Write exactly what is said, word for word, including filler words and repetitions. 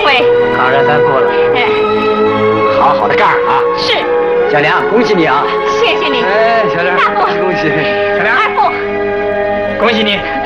会。 抗日咱过了， 哎， 好好的干啊！ 是。 小梁，恭喜你啊！ 谢谢你。 哎，小梁， 大伯， 恭喜！小梁， 二伯， 恭喜你！